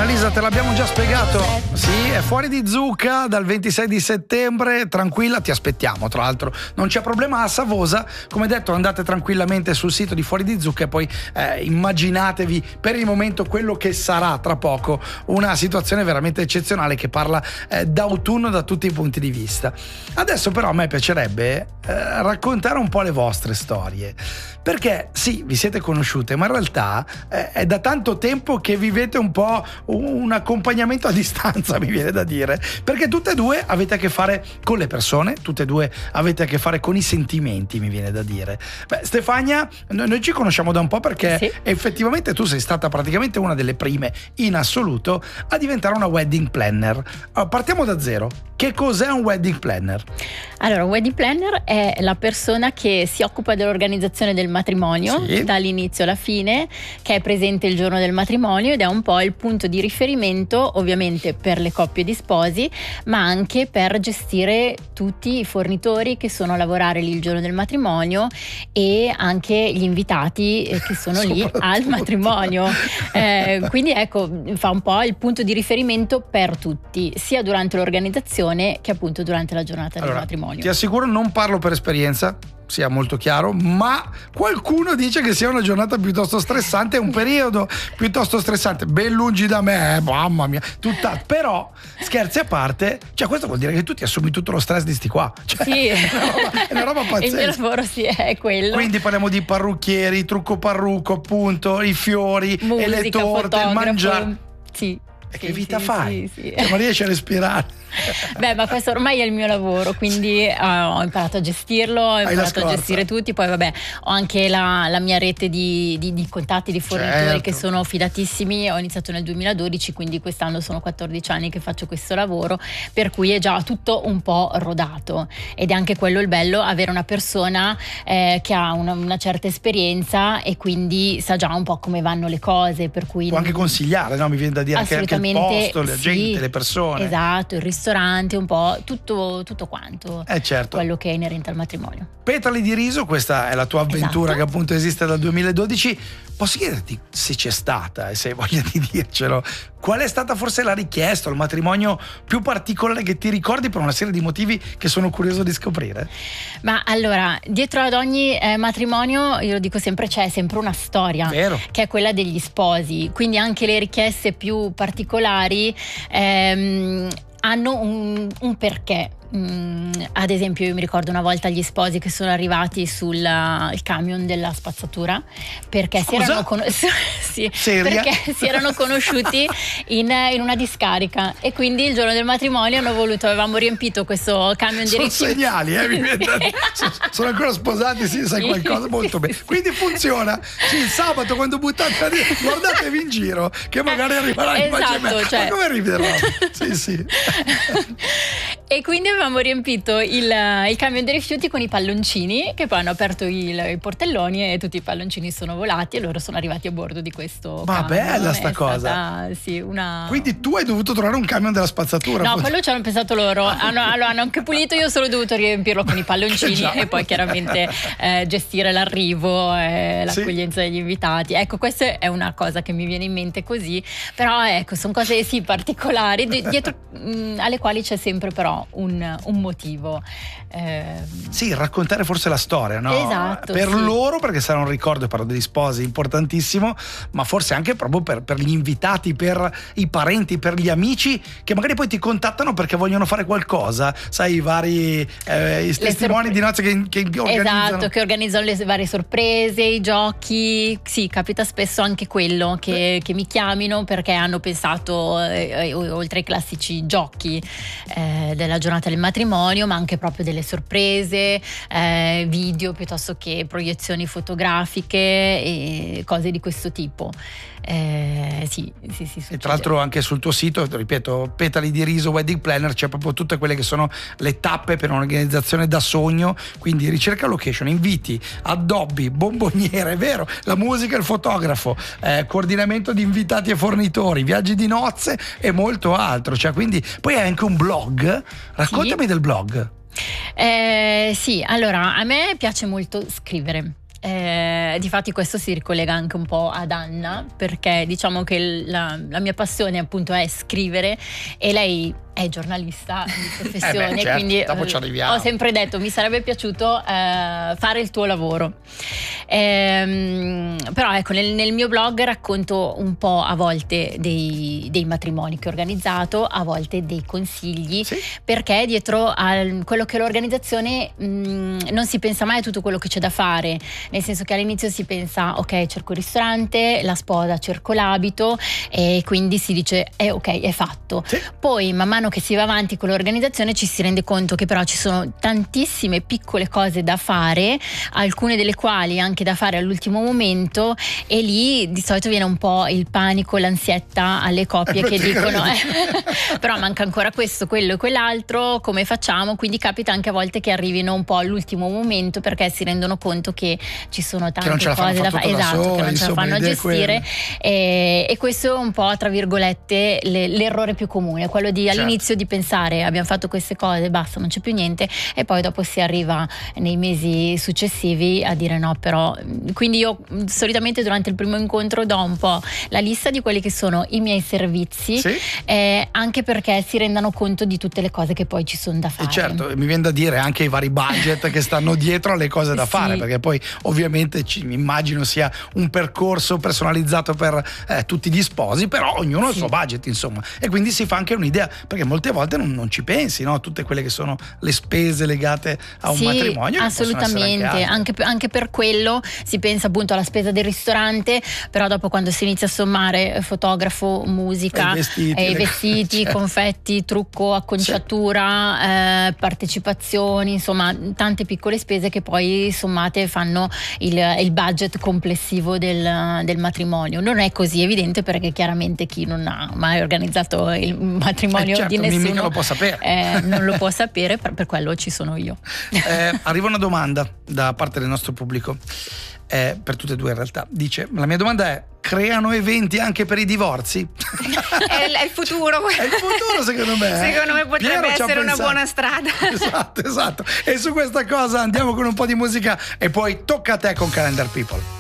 Lisa, te l'abbiamo già spiegato. Sì, è fuori di zucca dal 26 di settembre. Tranquilla, ti aspettiamo. Tra l'altro, non c'è problema a Savosa. Come detto, andate tranquillamente sul sito di Fuori di Zucca e poi immaginatevi per il momento quello che sarà tra poco. Una situazione veramente eccezionale che parla d'autunno da tutti i punti di vista. Adesso, però, a me piacerebbe raccontare un po' le vostre storie. Perché sì, vi siete conosciute, ma in realtà è da tanto tempo che vivete un po' un accompagnamento a distanza, mi viene da dire, perché tutte e due avete a che fare con le persone, tutte e due avete a che fare con i sentimenti, mi viene da dire. Beh, Stefania, noi ci conosciamo da un po' perché sì, effettivamente tu sei stata praticamente una delle prime in assoluto a diventare una wedding planner. Allora, partiamo da zero. Che cos'è un wedding planner? Allora, un wedding planner è la persona che si occupa dell'organizzazione del matrimonio, sì, dall'inizio alla fine, che è presente il giorno del matrimonio ed è un po' il punto di riferimento ovviamente per le coppie di sposi, ma anche per gestire tutti i fornitori che sono a lavorare lì il giorno del matrimonio e anche gli invitati che sono lì al matrimonio. Quindi ecco, fa un po' il punto di riferimento per tutti, sia durante l'organizzazione che appunto durante la giornata del matrimonio. Ti assicuro, non parlo per esperienza, sia molto chiaro, ma qualcuno dice che sia una giornata piuttosto stressante, un periodo piuttosto stressante, ben lungi da me, mamma mia, però scherzi a parte, cioè questo vuol dire che tu ti assumi tutto lo stress di sti qua, cioè, sì, è una roba pazzesca. Il mio lavoro sì è quello. Quindi parliamo di parrucchieri, trucco parrucco, appunto, i fiori, musica, e le torte, il mangiare. Sì. E che vita fai? Sì. Ma riesci a respirare? Beh, ma questo ormai è il mio lavoro, quindi ho imparato a gestirlo, ho imparato a gestire tutti. Poi vabbè, ho anche la mia rete di contatti, di fornitori, certo, che sono fidatissimi. Ho iniziato nel 2012, quindi quest'anno sono 14 anni che faccio questo lavoro, per cui è già tutto un po' rodato. Ed è anche quello il bello, avere una persona che ha una certa esperienza e quindi sa già un po' come vanno le cose, per cui può anche consigliare, no? Mi viene da dire anche il posto, la gente, le persone. Esatto, il ristorante, un po' tutto quanto, certo, quello che è inerente al matrimonio. Petali di riso, questa è la tua avventura, esatto, che appunto esiste dal 2012. Posso chiederti se c'è stata, e se hai voglia di dircelo, qual è stata forse la richiesta, il matrimonio più particolare che ti ricordi per una serie di motivi che sono curioso di scoprire? Ma allora, dietro ad ogni matrimonio, io lo dico sempre, c'è sempre una storia, vero, che è quella degli sposi, quindi anche le richieste più particolari hanno un perché. Ad esempio, io mi ricordo una volta gli sposi che sono arrivati sul il camion della spazzatura perché si erano conosciuti in una discarica, e quindi il giorno del matrimonio avevamo riempito questo camion di rifiuti. Sono segnali, sono ancora sposati, sì, sai qualcosa, molto bene. Quindi funziona. Sì, il sabato quando buttate guardatevi in giro che magari arriverà il esatto, cioè. Ma come arriverà? Sì. E quindi avevamo riempito il camion dei rifiuti con i palloncini, che poi hanno aperto i portelloni e tutti i palloncini sono volati e loro sono arrivati a bordo di questo ma camion. Bella sta cosa. Sì, quindi tu hai dovuto trovare un camion della spazzatura? No, quello ci hanno pensato loro. Hanno anche pulito, io ho solo dovuto riempirlo con i palloncini e poi chiaramente gestire l'arrivo e l'accoglienza degli invitati. Ecco, questa è una cosa che mi viene in mente così, però ecco, sono cose sì particolari dietro alle quali c'è sempre però un motivo. Sì, raccontare forse la storia, no? Esatto, per sì, loro, perché sarà un ricordo, parlo degli sposi, importantissimo, ma forse anche proprio per gli invitati, per i parenti, per gli amici che magari poi ti contattano perché vogliono fare qualcosa, sai, i vari i testimoni di nozze che organizzano. Esatto, che organizzano le varie sorprese, i giochi. Sì, capita spesso anche quello che mi chiamino perché hanno pensato oltre ai classici giochi della giornata del matrimonio, ma anche proprio delle sorprese, video piuttosto che proiezioni fotografiche e cose di questo tipo. Sì, e tra l'altro anche sul tuo sito, ripeto, Petali di Riso Wedding Planner, c'è proprio tutte quelle che sono le tappe per un'organizzazione da sogno, quindi ricerca location, inviti, addobbi, bomboniere, è vero, la musica, il fotografo, coordinamento di invitati e fornitori, viaggi di nozze e molto altro, cioè, quindi poi hai anche un blog, raccontami del blog. Sì, allora a me piace molto scrivere. difatti questo si ricollega anche un po' ad Anna, perché diciamo che la mia passione appunto è scrivere e lei è giornalista di professione, certo, quindi dopo ci arriviamo. ho sempre detto mi sarebbe piaciuto fare il tuo lavoro. Però ecco, nel mio blog racconto un po' a volte dei matrimoni che ho organizzato, a volte dei consigli, sì, perché dietro a quello che è l'organizzazione non si pensa mai a tutto quello che c'è da fare, nel senso che all'inizio si pensa ok, cerco il ristorante, la sposa, cerco l'abito, e quindi si dice ok, è fatto. sì. Poi man mano che si va avanti con l'organizzazione ci si rende conto che però ci sono tantissime piccole cose da fare, alcune delle quali anche da fare all'ultimo momento, e lì di solito viene un po' il panico, l'ansietta alle coppie che dicono però manca ancora questo, quello e quell'altro, come facciamo? Quindi capita anche a volte che arrivino un po' all'ultimo momento perché si rendono conto che ci sono tante cose da fare, esatto, che non ce la fanno a gestire, e questo è un po' tra virgolette l'errore più comune, quello di all'inizio di pensare abbiamo fatto queste cose, basta, non c'è più niente, e poi dopo si arriva nei mesi successivi a dire no. Però quindi io solitamente durante il primo incontro do un po' la lista di quelli che sono i miei servizi, sì, anche perché si rendano conto di tutte le cose che poi ci sono da fare. E certo, mi viene da dire anche i vari budget che stanno dietro alle cose da fare, perché poi ovviamente mi immagino sia un percorso personalizzato per tutti gli sposi, però ognuno ha il suo budget, insomma, e quindi si fa anche un'idea, perché molte volte non ci pensi, no? Tutte quelle che sono le spese legate a un matrimonio. Assolutamente, anche per quello si pensa appunto alla spesa del ristorante, però dopo quando si inizia a sommare fotografo, musica, i vestiti, confetti, trucco, acconciatura, partecipazioni, insomma tante piccole spese che poi sommate fanno il budget complessivo del matrimonio. Non è così evidente perché chiaramente chi non ha mai organizzato il matrimonio di nessuno lo può sapere. Non lo può sapere, per quello ci sono io. Arriva una domanda da parte del nostro pubblico, per tutte e due in realtà. Dice: la mia domanda è: creano eventi anche per i divorzi? È il futuro. È il futuro, secondo me. Secondo me potrebbe essere una buona strada. Esatto. E su questa cosa andiamo con un po' di musica e poi tocca a te con Calendar People.